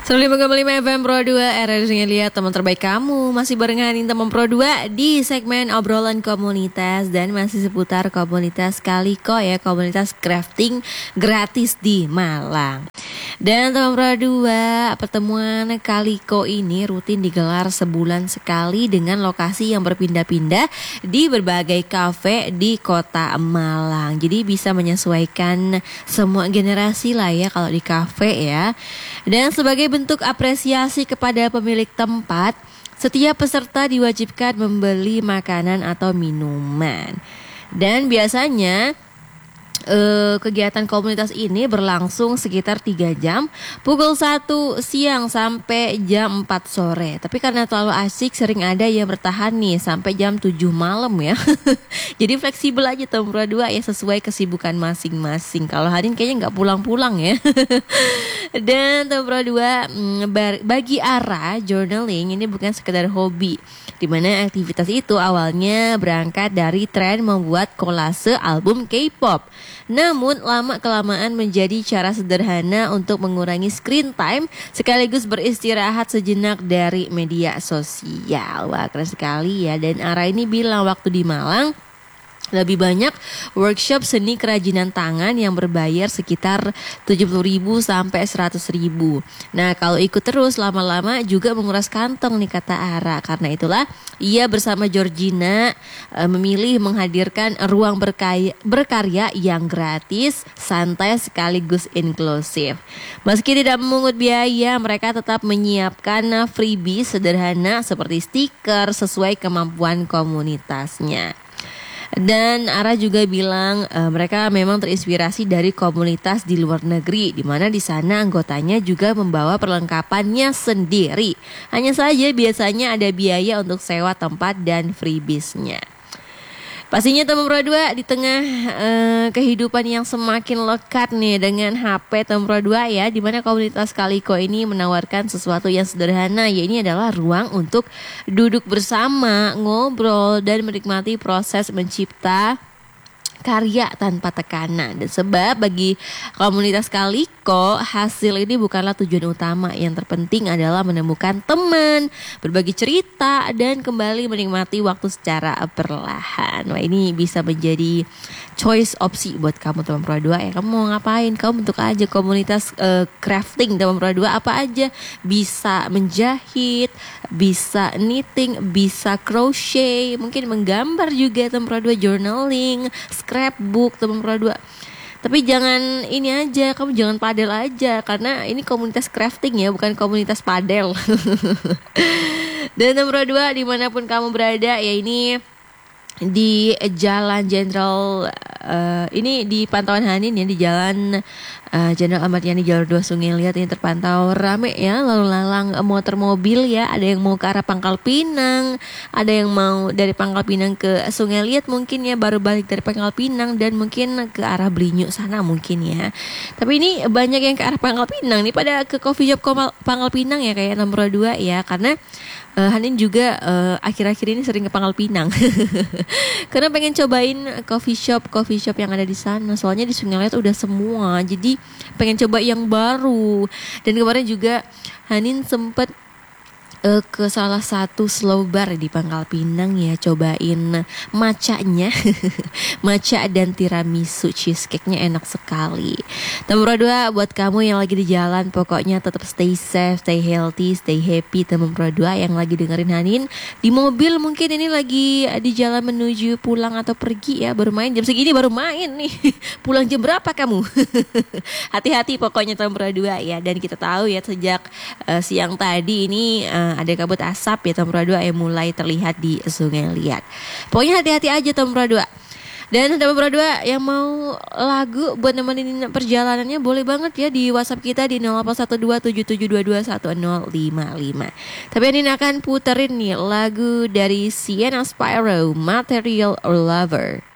105,5 FM Pro 2 RRI Lihat teman terbaik kamu. Masih barengan teman Pro 2 di segmen obrolan komunitas. Dan masih seputar komunitas Kaliko ya, komunitas crafting gratis di Malang. Dan teman Pro 2, pertemuan Kaliko ini rutin digelar sebulan sekali dengan lokasi yang berpindah-pindah di berbagai kafe di kota Malang. Jadi bisa menyesuaikan semua generasi lah ya kalau di kafe ya. Dan sebagai bentuk apresiasi kepada pemilik tempat, setiap peserta diwajibkan membeli makanan atau minuman. Dan biasanya kegiatan komunitas ini berlangsung sekitar 3 jam, pukul 1 siang sampai jam 4 sore. Tapi karena terlalu asik, sering ada yang bertahan nih sampai jam 7 malam ya. Jadi fleksibel aja teman Pro 2 ya, sesuai kesibukan masing-masing. Kalau Hanin kayaknya nggak pulang-pulang ya. Dan teman Pro 2, bagi Ara, journaling ini bukan sekedar hobi, dimana aktivitas itu awalnya berangkat dari tren membuat kolase album K-pop. Namun lama-kelamaan menjadi cara sederhana untuk mengurangi screen time sekaligus beristirahat sejenak dari media sosial. Wah, keren sekali ya. Dan Ara ini bilang waktu di Malang lebih banyak workshop seni kerajinan tangan yang berbayar sekitar 70.000 sampai 100.000. Nah, kalau ikut terus lama-lama juga menguras kantong nih kata Ara. Karena itulah ia bersama Georgina memilih menghadirkan ruang berkarya yang gratis, santai sekaligus inklusif. Meski tidak memungut biaya, mereka tetap menyiapkan freebie sederhana seperti stiker sesuai kemampuan komunitasnya. Dan Ara juga bilang mereka memang terinspirasi dari komunitas di luar negeri, di mana di sana anggotanya juga membawa perlengkapannya sendiri. Hanya saja biasanya ada biaya untuk sewa tempat dan freebiesnya. Pastinya teman Pro 2 di tengah kehidupan yang semakin lekat nih dengan HP teman Pro 2 ya, di mana komunitas Kaliko ini menawarkan sesuatu yang sederhana, ya ini adalah ruang untuk duduk bersama, ngobrol dan menikmati proses mencipta karya tanpa tekanan. Dan sebab bagi komunitas Kaliko, hasil ini bukanlah tujuan utama. Yang terpenting adalah menemukan teman, berbagi cerita, dan kembali menikmati waktu secara perlahan. Wah, ini bisa menjadi choice opsi buat kamu teman Pro 2 ya. Kamu mau ngapain? Kamu bentuk aja komunitas crafting teman Pro 2 apa aja. Bisa menjahit, bisa knitting, bisa crochet, mungkin menggambar juga teman Pro 2, journaling, scrapbook teman Pro 2. Tapi jangan ini aja, kamu jangan padel aja, karena ini komunitas crafting ya, bukan komunitas padel. Dan teman Pro 2 dimanapun kamu berada ya, ini di Jalan Jenderal ini di pantauan Hanin ya, di Jalan Jenderal Ahmad Yani Jalur 2 Sungai Liat ini terpantau rame ya, lalu lalang motor mobil ya. Ada yang mau ke arah Pangkal Pinang, ada yang mau dari Pangkal Pinang ke Sungai Liat mungkin ya, baru balik dari Pangkal Pinang, dan mungkin ke arah Blinyu sana mungkin ya. Tapi ini banyak yang ke arah Pangkal Pinang nih, pada ke coffee shop Pangkal Pinang ya, kayak nomor 2 ya, karena Hanin juga akhir-akhir ini sering ke Pangkal Pinang karena pengen cobain coffee shop yang ada di sana. Soalnya di Sungai Liat udah semua, jadi pengen coba yang baru. Dan kemarin juga Hanin sempet ke salah satu slow bar di Pangkal Pinang ya, cobain matchanya. Matcha dan tiramisu cheesecake-nya enak sekali. Nomor 2 buat kamu yang lagi di jalan, pokoknya tetap stay safe, stay healthy, stay happy. Teman Pro 2 yang lagi dengerin Hanin di mobil, mungkin ini lagi di jalan menuju pulang atau pergi ya, baru main jam segini, baru main nih. Pulang jam berapa kamu? Hati-hati pokoknya teman Pro 2 ya. Dan kita tahu ya, sejak siang tadi ini ada kabut asap ya teman Pro 2 yang mulai terlihat di Sungai Liat. Pokoknya hati-hati aja teman Pro 2. Dan teman Pro 2 yang mau lagu buat nemenin perjalanannya, boleh banget ya di WhatsApp kita di 081277221055. Tapi ini akan puterin nih lagu dari Sienna Spyro, Material or Lover.